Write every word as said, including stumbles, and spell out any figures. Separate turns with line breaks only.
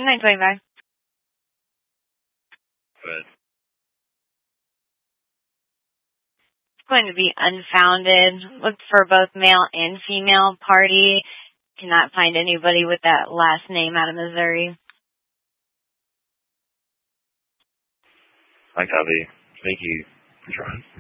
nine twenty-five.
But
It's going to be unfounded. Looked for both male and female party. Cannot find anybody with that last name out of Missouri.
I copy. Thank you for trying.